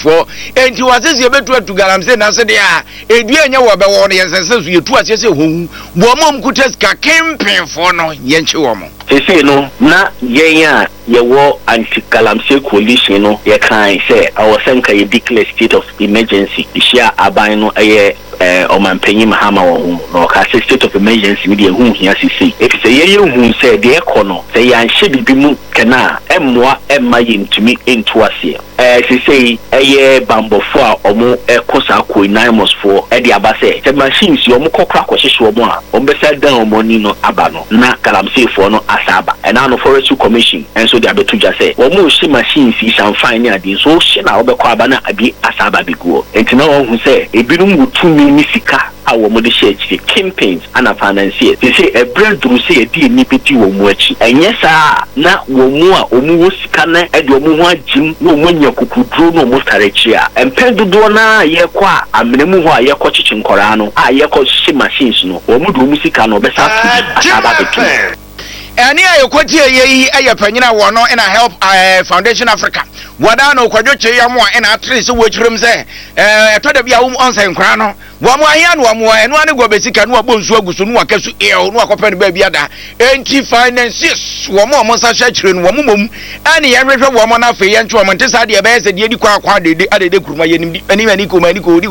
for enti wase se betu atu galamse na se de a edua nya wo be wo no yense so yetu ase se hu bo mom kutas ka campaign for no yenche wo mo ese no na yenya yewo anti-galamsey coalition no ye kan say awosanka ye declare state of emergency ishia aban no eye omanpanyi mahama wo no ka state of emergency mi de hu hia sisi if say ye hu say de ekono say yan hye bibi mu kana emmoa emma yintumi into ase say eye bambofo a omo ekosa ko naimos for e de aba say the machines yo mo kokra kwahyeso omo a ombesa dan omo ni no aba no na galamsey for no asaba and now no forestry commission and so they are betu just say omo hye machines is am fine ade so hye na obekọ aba na abi asaba biguo entina won hu say ebinum gutumi ni sika awo mo de share campaigns ana finance they say a bread through say di nipeti wo mu achi enye sa na wo mu a omu wo sika na e de omu ho agim no mo nya kukuduro no mo starechi a empedodo na ye kwa amenemu ho a ye kwa chichi nkora no a ye kwa shi machines no omu do mu sika no be sa asaba betu eni ayokwati eyi ayapanyina wo no ina help foundation Africa wada no kwadwo che mo a ina atre se wo chirim se to da bia wo onsen nkra no wo mo ahia no wo mo enu ane go besika no abonsu agusu no wakasu no akopa no ba bia da enti finances wo mo sa sha chire no wo mom ani ye hwehwe wo mo na fe ye nto mo ntesa de be se de di kwa adede kuruma ye nim ani mani ko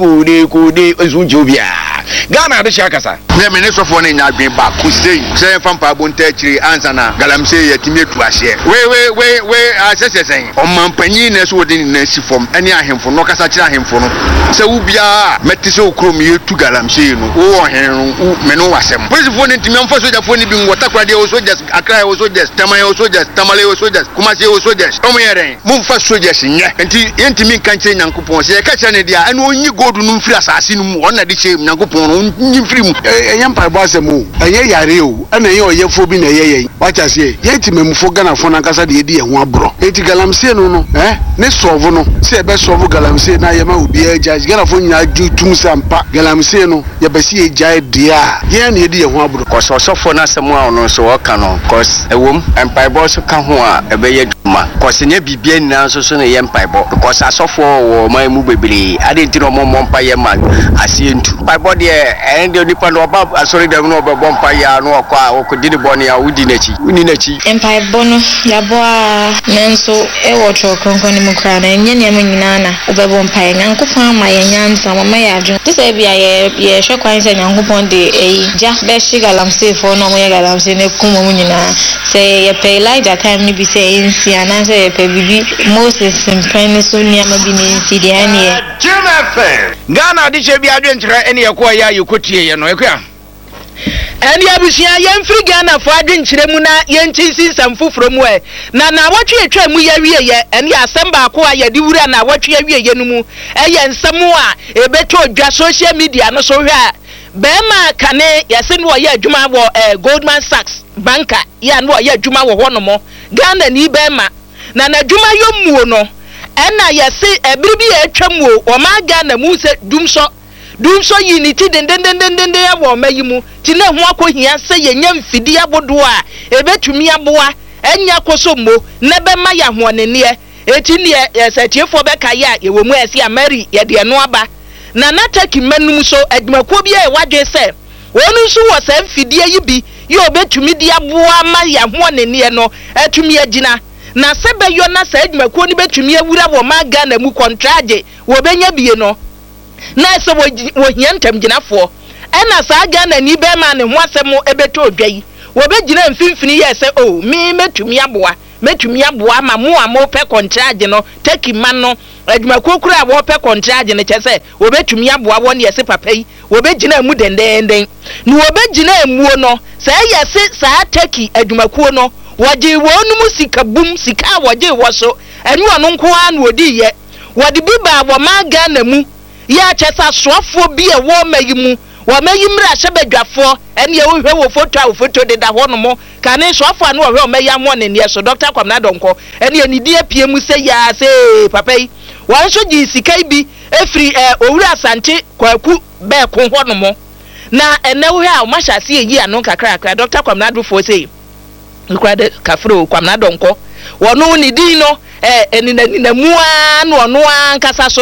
de ezunje obia Ghana de shakasa me ne sofo ne nya adwen ba kusei se fampa bonta chire ansana galamsey yatimi tu ahye we asesesen omampanyi na so wodi na sifom ani ahemfo no kasa chira ahemfo no se wo bia metise okrom yetu galamsey no wo ohen me no wasem police fo ne ntimi amfa soja fo ne bi ngota krade o soldiers akra o soldiers tamale o soldiers kumase o soldiers o meyeren mu fa soldiers nya enti yentimi kanche nyankopon se ka cha ne dia ene onyi godu no mfiri asase no mu ona de che nyankopon no onyi mfiri mu yampa boasem o eye yare o ana ye oyefo bi na ye wacha se yetimemfo Ghana fo na kasa de edi ye ho abro eti galamsey no ne solve no se e be solve galamsey na ye ma obi judge Ghana fo nya jutum sampa galamsey no ye be se ejai dia ye na edi ye ho abro koso sofo na asem a ono so woka no cause ewom empaibo so ka ho a e be ye duma cause nya bibia nina so na ye empaibo because asofo wo man mu bebere ade ntino mompa ye ma asientu empaibo de ende nipa no ba asori dem no be bompa ya no okwa okodi boni ya udi nachi empaibo no yaboa nenso e wotro kronkron ni mukra na enye ne nyina na obebo mpai nyankopon ama ye nyansa mama ya adwo tese bia ye hwekwan se nyankopon de ja be shi galamsey fo no mo ye galamsey ne kumo mu nyina se ye pe Elijah time ni bi se ensi ana se ye pe bibi Moses mpani so ni ama bi ni ensi de anie Ghana de che bia adwo nkyere ene ye ko ya yokotie ye no ekwa eni abusia yemfiri Ghana fo adwenkyere mu na yenkyisi samfufuro mu na watwe etwa mu ya wie ye eni asem ba ko a ye di wura na watwe wie ye no mu eye nsem a ebeto odwa social media no so hwe a bema kane yese no ye adwuma wo Goldman Sachs banker ya no ye adwuma wo hono mo Ghana ni bema na adwuma yomuo no ena yese ebiribi etwa mu o ma Ghana mu se dumso unity den ya wo mayimu ti na ho akohia se yenya mfidi abodo a ebetumi aboa enya kosommo na be ma ya hoonene eti ne esatiefo be ka ya yewo mu ese amari ye de no aba na nataki manum so adwumako bia e wadwe se wonu so wo se mfidi yi bi ye obetumi di aboa ma ya hoonene no atumi agina na sebe yo na se adwumako ni betumi awura wo ma Ghana mu contract wo benya bie no na so wo hiantem ginafo ena sa Ghana ni be ma ne ho asem ebeto odwai wo be gina mfimfini ye se o mi metumi aboa ma mo amo pe contract no taki man no adwuma kokura wo pe contract ne chese wo betumi aboa wo ne ye se papa yi wo be gina mu dendenden ni wo be gina emuo no sa ye se sa taki adwuma ko no woje wonu mu sika bum sika woje wo so enu ono nko a na odi ye wodi biba wo ma Ghana mu ya chesa soafo bi e wo mayimu wo mayimra sebedwafo ene ye wo hwe wo foto de da ho no mo kane soafo anu wo hwe o mayamo ne ne so Dr. Kwamna Donko ene ye nidi apie mu se ya se papa yi wan so ji sikai bi efri owura asante kwaku be ko ho no mo na ene wo hwe a ma hyase yi anu kakra Dr. Kwamna Donko se nkwade kafro Kwamna Donko wono ni din no eni na mua no no an kasa so